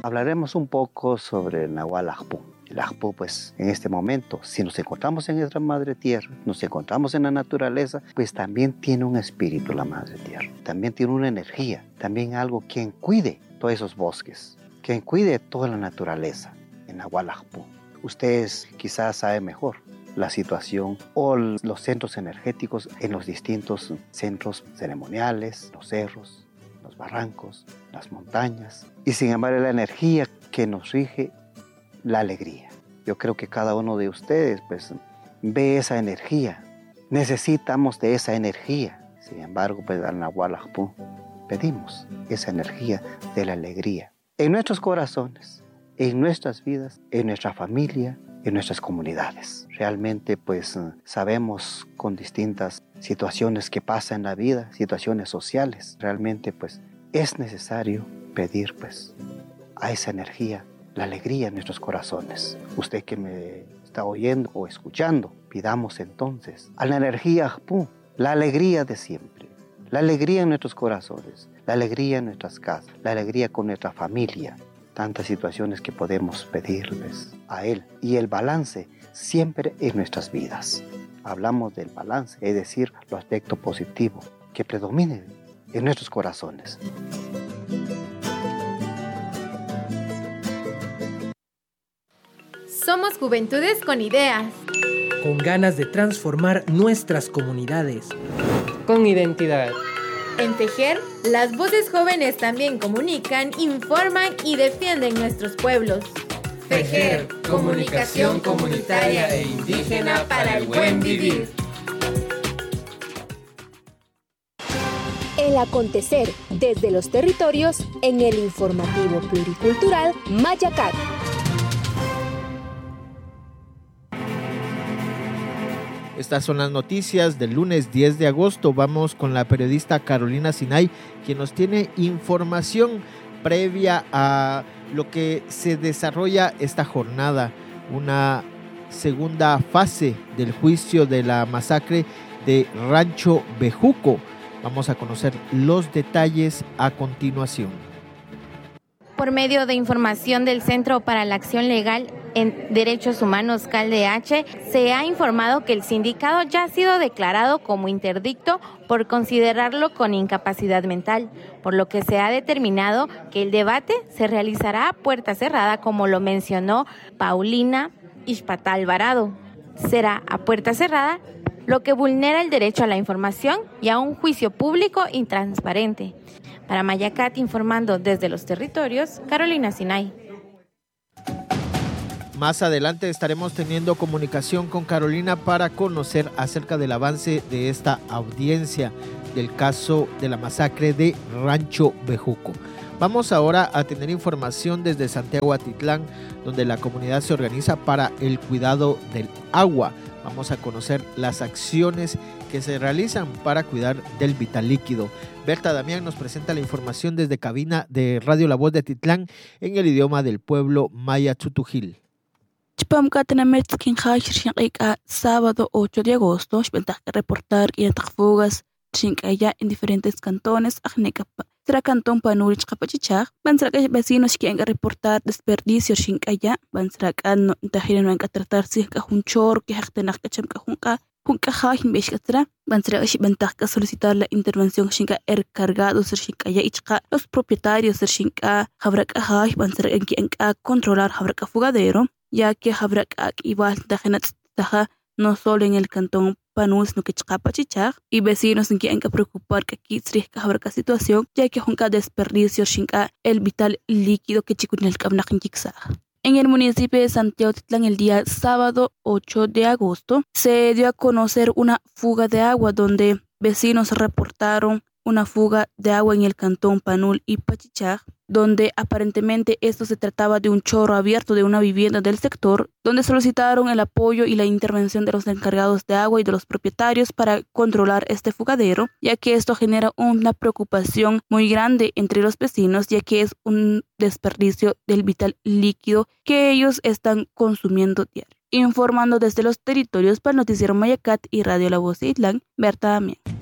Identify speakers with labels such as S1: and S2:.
S1: hablaremos un poco sobre el Nahual Ajpú. El Ajpú, pues, en este momento, si nos encontramos en nuestra Madre Tierra, nos encontramos en la naturaleza, pues también tiene un espíritu la Madre Tierra. También tiene una energía, también algo quien cuide todos esos bosques, quien cuide toda la naturaleza, en Nahual Ajpú. Ustedes quizás saben mejor la situación o los centros energéticos en los distintos centros ceremoniales, los cerros, los barrancos, las montañas. Y sin embargo, la energía que nos rige, la alegría. Yo creo que cada uno de ustedes pues ve esa energía. Necesitamos de esa energía. Sin embargo, pues al Nahual Ajpú pedimos esa energía de la alegría en nuestros corazones, en nuestras vidas, en nuestra familia, en nuestras comunidades. Realmente pues sabemos con distintas situaciones que pasan en la vida, situaciones sociales. Realmente pues es necesario pedir pues a esa energía la alegría en nuestros corazones. Usted que me está oyendo o escuchando, pidamos entonces a la energía Ajpú, la alegría de siempre, la alegría en nuestros corazones, la alegría en nuestras casas, la alegría con nuestra familia. Tantas situaciones que podemos pedirles a Él. Y el balance siempre en nuestras vidas. Hablamos del balance, es decir, lo aspecto positivo que predomine en nuestros corazones.
S2: Somos juventudes con ideas,
S3: con ganas de transformar nuestras comunidades,
S4: con identidad.
S2: En Tejer, las voces jóvenes también comunican, informan y defienden nuestros pueblos.
S5: Tejer, comunicación comunitaria e indígena para el buen vivir.
S6: El acontecer desde los territorios en el informativo pluricultural Mayacat.
S7: Estas son las noticias del lunes 10 de agosto. Vamos con la periodista Carolina Sinay, quien nos tiene información previa a lo que se desarrolla esta jornada, una segunda fase del juicio de la masacre de Rancho Bejuco. Vamos a conocer los detalles a continuación.
S8: Por medio de información del Centro para la Acción Legal en Derechos Humanos CALDH, se ha informado que el sindicado ya ha sido declarado como interdicto por considerarlo con incapacidad mental, por lo que se ha determinado que el debate se realizará a puerta cerrada, como lo mencionó Paulina Ixpatá Alvarado. Será a puerta cerrada, lo que vulnera el derecho a la información y a un juicio público y transparente. Para Mayacat, informando desde los territorios, Carolina Sinay.
S7: Más adelante estaremos teniendo comunicación con Carolina para conocer acerca del avance de esta audiencia del caso de la masacre de Rancho Bejuco. Vamos ahora a tener información desde Santiago Atitlán, donde la comunidad se organiza para el cuidado del agua. Vamos a conocer las acciones que se realizan para cuidar del vital líquido. Berta Damián nos presenta la información desde cabina de Radio La Voz de Atitlán en el idioma del pueblo maya Tzutujil.
S9: Sábado 8 de agosto, reportar y fugas en diferentes cantones. Será cantón Panurich Capachichag, van será que vecinos que reportar desperdicio shinkaya, van será que no tajiran que tratar si que un chor que hactenak que cham que junka hajim beshkatra, van será que ventaj que solicitar la intervención shinka cargado ser shinkaya ichka, los propietarios ser shinka, habrá que haj, van será que controlar habrá que fugadero, ya que habrá que igual tajenat taja no solo en el cantón Panul, sino que Chichapachichay, y vecinos en que hay que preocupar que aquí se habrá la situación, ya que junca desperdicio shinka el vital líquido que chicun el cabnak en el municipio de Santiago Atitlán, el día sábado 8 de agosto, se dio a conocer una fuga de agua donde vecinos reportaron una fuga de agua en el cantón Panul y Pachichag, donde aparentemente esto se trataba de un chorro abierto de una vivienda del sector, donde solicitaron el apoyo y la intervención de los encargados de agua y de los propietarios para controlar este fugadero, ya que esto genera una preocupación muy grande entre los vecinos, ya que es un desperdicio del vital líquido que ellos están consumiendo diario. Informando desde los territorios para el Noticiero Mayacat y Radio La Voz de Atitlán, Berta Damián.